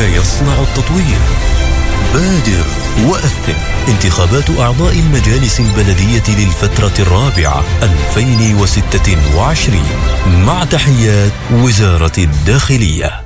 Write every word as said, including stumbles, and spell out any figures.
يصنع التطوير. بادر وأثر. انتخابات أعضاء المجالس البلدية للفترة الرابعة ألفين وستة وعشرين، مع تحيات وزارة الداخلية.